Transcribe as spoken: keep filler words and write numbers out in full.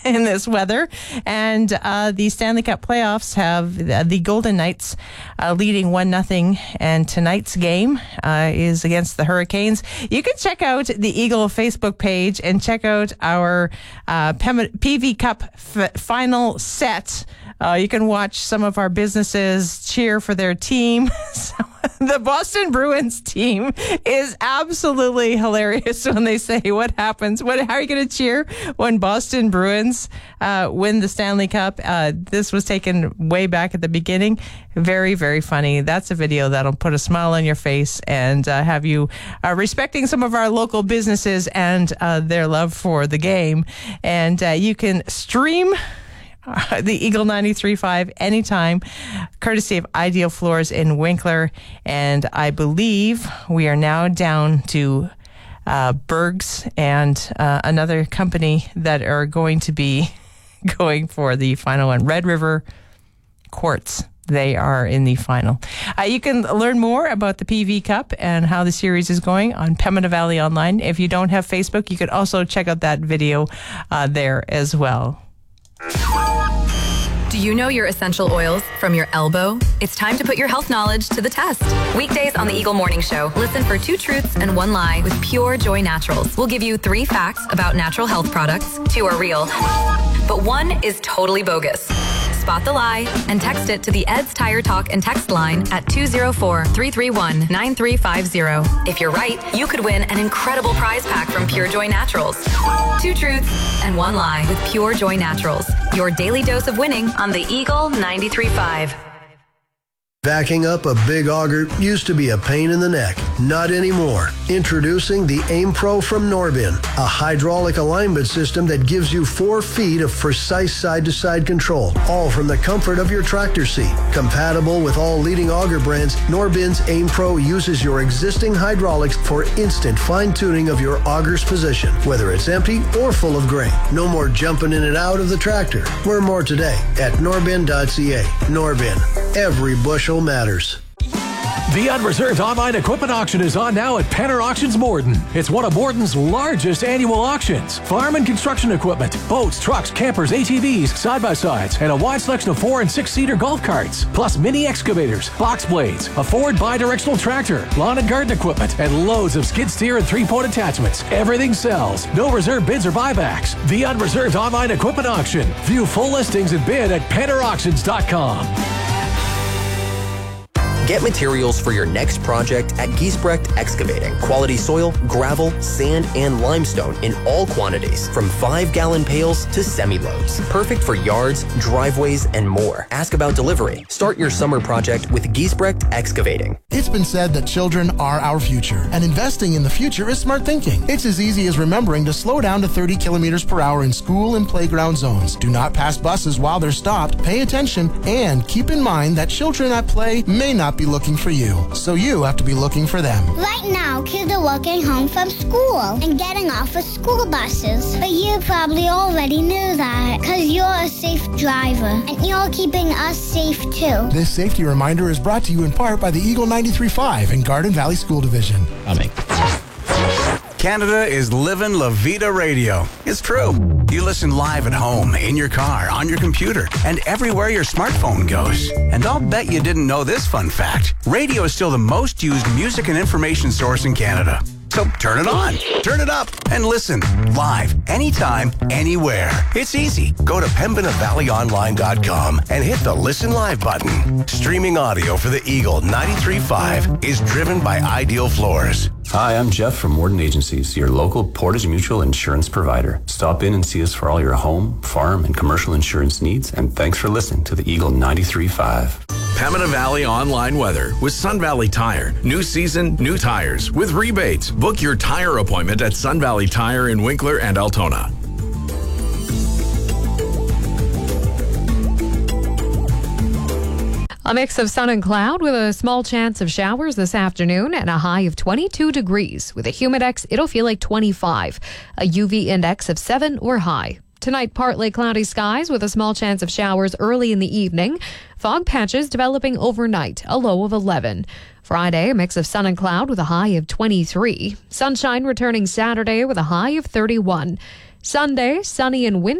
in this weather. And uh, the Stanley Cup playoffs have the, the Golden Knights uh, leading one nothing. And tonight's game uh, is against the Hurricanes. You can check out the Eagle Facebook page and check out our uh, P V Cup f- final set. Uh, you can watch some of our businesses cheer for their team. So, the Boston Bruins team is absolutely hilarious when they say, what happens? What, how are you going to cheer when Boston Bruins uh, win the Stanley Cup? Uh, this was taken way back at the beginning. Very, very funny. That's a video that'll put a smile on your face and uh, have you uh, respecting some of our local businesses and uh, their love for the game. And uh, you can stream Uh, the Eagle ninety-three point five anytime, courtesy of Ideal Floors in Winkler. And I believe we are now down to uh, Bergs and uh, another company that are going to be going for the final one, Red River Quartz. They are in the final. Uh, you can learn more about the P V Cup and how the series is going on Pembina Valley Online. If you don't have Facebook, you could also check out that video uh, there as well. Do you know your essential oils from your elbow? It's time to put your health knowledge to the test. Weekdays on the Eagle Morning Show, listen for two truths and one lie with Pure Joy Naturals. We'll give you three facts about natural health products. Two are real, but one is totally bogus. Spot the lie and text it to the Ed's Tire Talk and text line at two oh four, three three one, nine three five zero. If you're right, you could win an incredible prize pack from Pure Joy Naturals. Two truths and one lie with Pure Joy Naturals. Your daily dose of winning on the Eagle ninety-three point five. Backing up a big auger used to be a pain in the neck. Not anymore. Introducing the Aim Pro from Norbin, a hydraulic alignment system that gives you four feet of precise side-to-side control, all from the comfort of your tractor seat. Compatible with all leading auger brands, Norbin's Aim Pro uses your existing hydraulics for instant fine-tuning of your auger's position, whether it's empty or full of grain. No more jumping in and out of the tractor. Learn more today at norbin dot c a. Norbin. Every bushel matters. The Unreserved Online Equipment Auction is on now at Penner Auctions Morden. It's one of Morden's largest annual auctions. Farm and construction equipment, boats, trucks, campers, A T Vs, side-by-sides, and a wide selection of four- and six-seater golf carts, plus mini excavators, box blades, a Ford bi-directional tractor, lawn and garden equipment, and loads of skid steer and three-point attachments. Everything sells. No reserve bids or buybacks. The Unreserved Online Equipment Auction. View full listings and bid at penner auctions dot com. Get materials for your next project at Giesbrecht Excavating. Quality soil, gravel, sand, and limestone in all quantities, from five-gallon pails to semi-loads. Perfect for yards, driveways, and more. Ask about delivery. Start your summer project with Giesbrecht Excavating. It's been said that children are our future, and investing in the future is smart thinking. It's as easy as remembering to slow down to thirty kilometers per hour in school and playground zones. Do not pass buses while they're stopped. Pay attention, and keep in mind that children at play may not be looking for you, so you have to be looking for them. Right now, kids are walking home from school and getting off of school buses. But you probably already knew that, because you're a safe driver, and you're keeping us safe too. This safety reminder is brought to you in part by the Eagle ninety-three point five and Garden Valley School Division. Coming. Canada is living La Vida Radio. It's true. You listen live at home, in your car, on your computer, and everywhere your smartphone goes. And I'll bet you didn't know this fun fact. Radio is still the most used music and information source in Canada. So turn it on, turn it up, and listen live, anytime, anywhere. It's easy. Go to pembina valley online dot com and hit the Listen Live button. Streaming audio for the Eagle ninety-three point five is driven by Ideal Floors. Hi, I'm Jeff from Morden Agencies, your local Portage Mutual insurance provider. Stop in and see us for all your home, farm, and commercial insurance needs, and thanks for listening to the Eagle ninety-three point five. Pembina Valley Online Weather with Sun Valley Tire. New season, new tires with rebates. Book your tire appointment at Sun Valley Tire in Winkler and Altona. A mix of sun and cloud with a small chance of showers this afternoon and a high of twenty-two degrees. With a humidex, it'll feel like twenty-five. A U V index of seven or high. Tonight, partly cloudy skies with a small chance of showers early in the evening. Fog patches developing overnight, a low of eleven. Friday, a mix of sun and cloud with a high of twenty-three. Sunshine returning Saturday with a high of thirty-one. Sunday, sunny and windy.